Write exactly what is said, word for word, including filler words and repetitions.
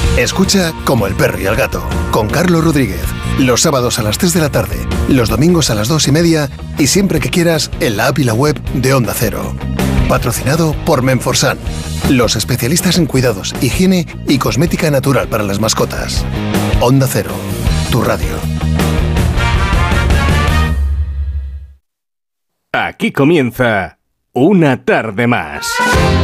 Escucha Como el perro y el gato, con Carlos Rodríguez. Los sábados a las tres de la tarde, los domingos a las dos y media y siempre que quieras en la app y la web de Onda Cero. Patrocinado por Menforsan, los especialistas en cuidados, higiene y cosmética natural para las mascotas. Onda Cero, tu radio. Aquí comienza Una tarde más.